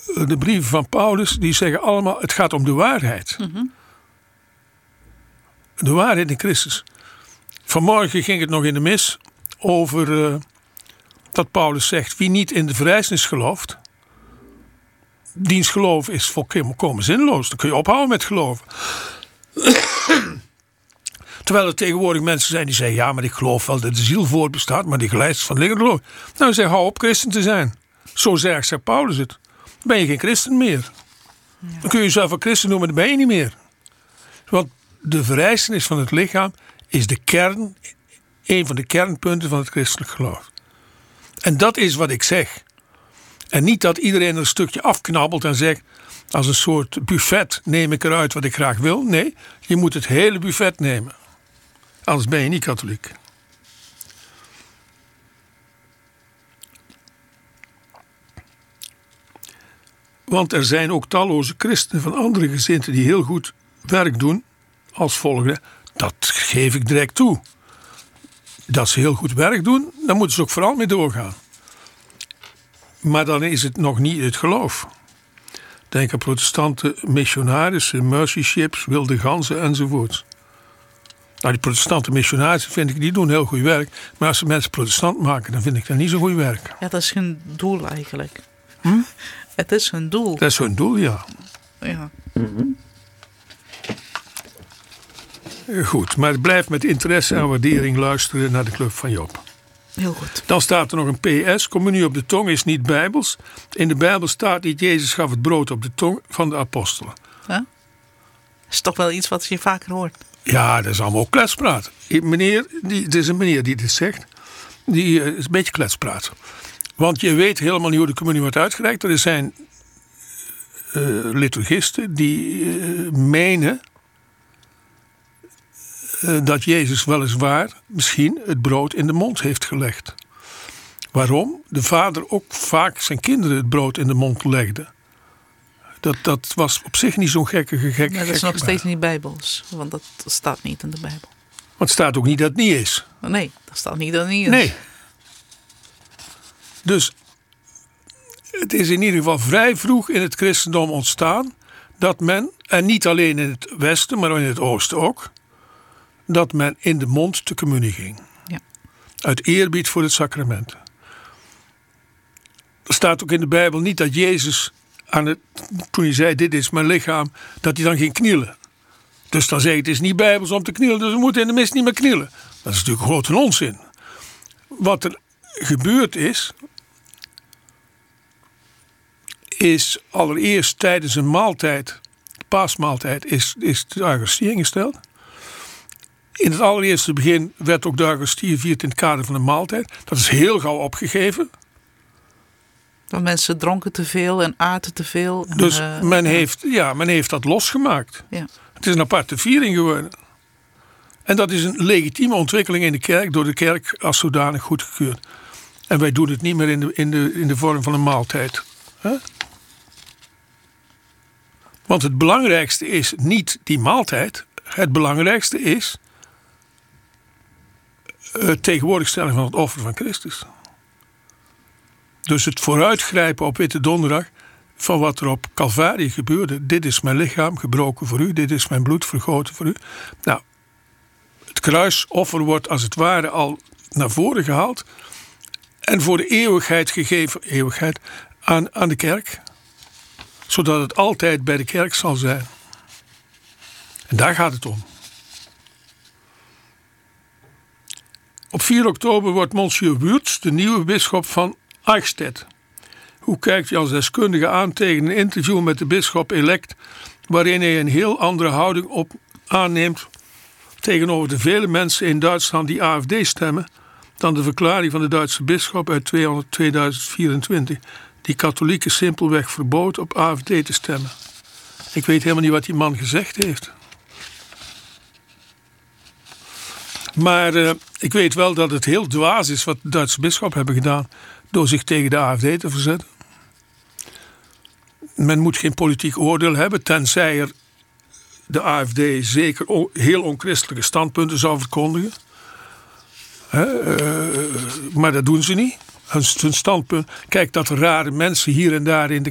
de brieven van Paulus, die zeggen allemaal, het gaat om de waarheid. Mm-hmm. De waarheid in Christus. Vanmorgen ging het nog in de mis over dat Paulus zegt, wie niet in de verrijzenis gelooft, diens geloof is volkomen zinloos. Dan kun je ophouden met geloven. Terwijl er tegenwoordig mensen zijn die zeggen, ja, maar ik geloof wel dat de ziel voortbestaat, maar die geleiders van liggen geloof. Nou, zeg, hou op christen te zijn. Zo zegt Paulus het. Dan ben je geen christen meer. Ja. Dan kun je jezelf een christen noemen, maar dan ben je niet meer. Want de verrijzenis van het lichaam is de kern, een van de kernpunten van het christelijk geloof. En dat is wat ik zeg. En niet dat iedereen er een stukje afknabbelt en zegt, als een soort buffet neem ik eruit wat ik graag wil. Nee, je moet het hele buffet nemen. Anders ben je niet katholiek. Want er zijn ook talloze christenen van andere gezinten die heel goed werk doen als volgende. Dat geef ik direct toe. Dat ze heel goed werk doen, daar moeten ze ook vooral mee doorgaan. Maar dan is het nog niet het geloof. Denk aan protestante missionarissen, mercy ships, wilde ganzen enzovoort. Nou, die protestante missionarissen vind ik, die doen heel goed werk. Maar als ze mensen protestant maken, dan vind ik dat niet zo goed werk. Ja, dat is hun doel eigenlijk. Het is hun doel. Dat is hun doel, ja. Ja. Mm-hmm. Goed, maar blijf met interesse en waardering luisteren naar de Club van Job. Heel goed. Dan staat er nog een PS. Communie op de tong is niet bijbels. In de Bijbel staat niet, Jezus gaf het brood op de tong van de apostelen. Ja? Dat is toch wel iets wat je vaker hoort. Ja, dat is allemaal ook kletspraat. Het is een meneer die dit zegt. Die is een beetje kletspraat. Want je weet helemaal niet hoe de communie wordt uitgereikt. Er zijn liturgisten die menen dat Jezus weliswaar misschien het brood in de mond heeft gelegd. Waarom? De vader ook vaak zijn kinderen het brood in de mond legde. Dat was op zich niet zo'n gekke. Ja, dat is nog steeds niet bijbels. Want dat staat niet in de Bijbel. Want het staat ook niet dat het niet is. Nee, dat staat niet dat het niet is. Nee. Dus het is in ieder geval vrij vroeg in het christendom ontstaan dat men, en niet alleen in het westen, maar in het oosten ook, dat men in de mond te communie ging. Ja. Uit eerbied voor het sacrament. Er staat ook in de Bijbel niet dat Jezus, toen hij zei, dit is mijn lichaam, dat hij dan ging knielen. Dus dan zeg je, het is niet bijbels om te knielen, dus we moeten in de mis niet meer knielen. Dat is natuurlijk grote onzin. Wat er gebeurd is allereerst tijdens een maaltijd, de paasmaaltijd, is de Eucharistie ingesteld. In het allereerste begin werd ook de Eucharistie gevierd in het kader van de maaltijd. Dat is heel gauw opgegeven. Want mensen dronken te veel en aten te veel. En, dus men heeft dat losgemaakt. Ja. Het is een aparte viering geworden. En dat is een legitieme ontwikkeling in de kerk, door de kerk als zodanig goedgekeurd. En wij doen het niet meer in de vorm van een maaltijd. Huh? Want het belangrijkste is niet die maaltijd. Het belangrijkste is het tegenwoordigstellen van het offer van Christus. Dus het vooruitgrijpen op Witte Donderdag van wat er op Calvarie gebeurde. Dit is mijn lichaam gebroken voor u. Dit is mijn bloed vergoten voor u. Nou, het kruisoffer wordt als het ware al naar voren gehaald. En voor de eeuwigheid gegeven aan de kerk. Zodat het altijd bij de kerk zal zijn. En daar gaat het om. Op 4 oktober wordt Monsieur Wurtz de nieuwe bisschop van Eichstätt. Hoe kijkt hij als deskundige aan tegen een interview met de bisschop-elect, waarin hij een heel andere houding aanneemt tegenover de vele mensen in Duitsland die AfD stemmen, dan de verklaring van de Duitse bisschop uit 2024, die katholieken simpelweg verbood op AfD te stemmen. Ik weet helemaal niet wat die man gezegd heeft. Maar ik weet wel dat het heel dwaas is wat de Duitse bisschop hebben gedaan door zich tegen de AfD te verzetten. Men moet geen politiek oordeel hebben, tenzij er de AfD zeker heel onchristelijke standpunten zou verkondigen. Maar dat doen ze niet. Hun standpunt. Kijk, dat er rare mensen hier en daar in de